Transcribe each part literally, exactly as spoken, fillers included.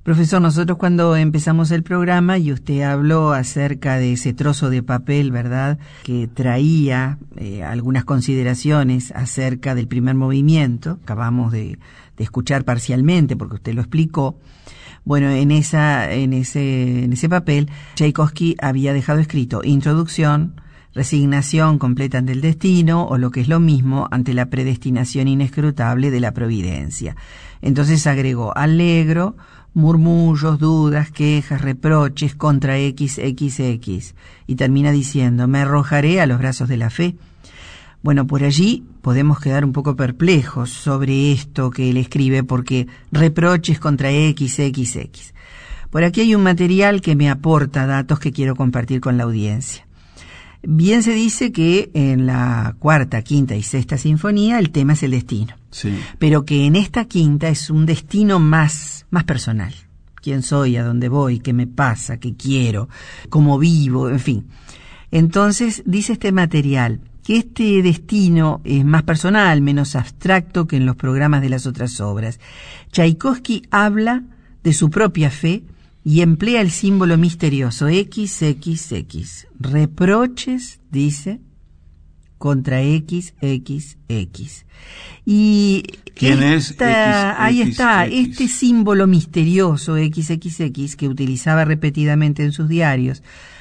Profesor, nosotros cuando empezamos el programa y usted habló acerca de ese trozo de papel, ¿verdad?, que traía eh, algunas consideraciones acerca del primer movimiento, acabamos de, de escuchar parcialmente porque usted lo explicó. Bueno, en esa, en ese, en ese papel, Tchaikovsky había dejado escrito introducción, resignación completa ante el destino, o lo que es lo mismo, ante la predestinación inescrutable de la providencia. Entonces agregó allegro, murmullos, dudas, quejas, reproches contra equis equis equis. Y termina diciendo, me arrojaré a los brazos de la fe. Bueno, por allí podemos quedar un poco perplejos sobre esto que él escribe, porque reproches contra equis equis equis. Por aquí hay un material que me aporta datos que quiero compartir con la audiencia. Bien se dice que en la cuarta, quinta y sexta sinfonía el tema es el destino. Sí. Pero que en esta quinta es un destino más, más personal. ¿Quién soy? ¿A dónde voy? ¿Qué me pasa? ¿Qué quiero? ¿Cómo vivo? En fin. Entonces, dice este material que este destino es más personal, menos abstracto que en los programas de las otras obras. Tchaikovsky habla de su propia fe y emplea el símbolo misterioso equis equis equis. Reproches, dice, contra equis equis equis. Y ¿quién esta, es? X, ahí X, está, X. este símbolo misterioso equis equis equis que utilizaba repetidamente en sus diarios,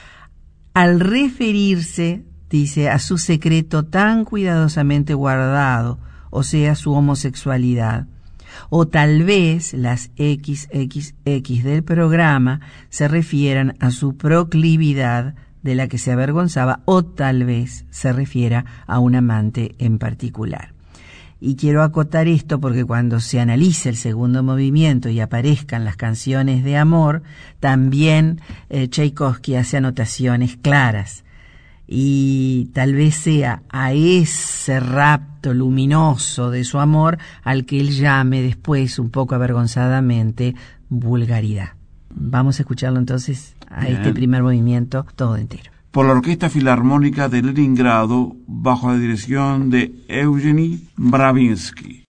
al referirse, dice, a su secreto tan cuidadosamente guardado, o sea, su homosexualidad. O tal vez las equis equis equis del programa se refieran a su proclividad de la que se avergonzaba, o tal vez se refiera a un amante en particular. Y quiero acotar esto porque cuando se analice el segundo movimiento y aparezcan las canciones de amor, también eh, Tchaikovsky hace anotaciones claras. Y tal vez sea a ese rapto luminoso de su amor al que él llame después, un poco avergonzadamente, vulgaridad. Vamos a escucharlo entonces a Bien. este primer movimiento todo entero. Por la Orquesta Filarmónica de Leningrado, bajo la dirección de Eugeni Bravinsky.